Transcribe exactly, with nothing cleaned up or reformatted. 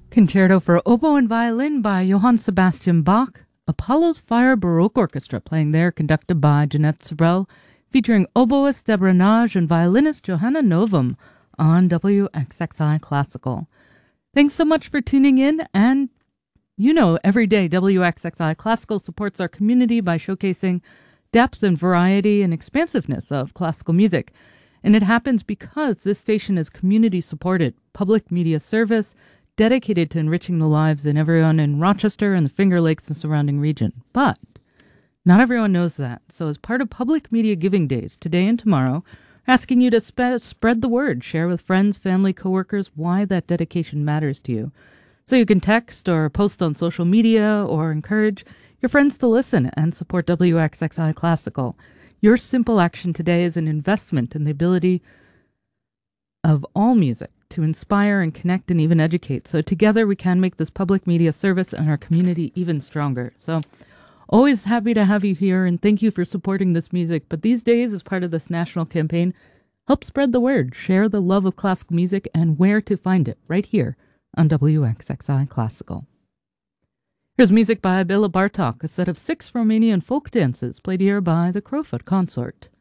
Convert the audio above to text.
Concerto for Oboe and Violin by Johann Sebastian Bach, Apollo's Fire Baroque Orchestra playing there, conducted by Jeanette Sorel, featuring oboist Deborah Nage and violinist Johanna Novum on W X X I Classical. Thanks so much for tuning in, and you know, every day W X X I Classical supports our community by showcasing depth and variety and expansiveness of classical music. And it happens because this station is community-supported, public media service, dedicated to enriching the lives of everyone in Rochester and the Finger Lakes and surrounding region. But not everyone knows that. So as part of Public Media Giving Days, today and tomorrow, we're asking you to spe- spread the word, share with friends, family, coworkers why that dedication matters to you. So you can text or post on social media or encourage your friends to listen and support W X X I Classical. Your simple action today is an investment in the ability of all music to inspire and connect and even educate. So together we can make this public media service and our community even stronger. So always happy to have you here, and thank you for supporting this music. But these days, as part of this national campaign, help spread the word, share the love of classical music and where to find it right here on W X X I Classical. Here's music by Bela Bartok, a set of six Romanian folk dances played here by the Crowfoot Consort.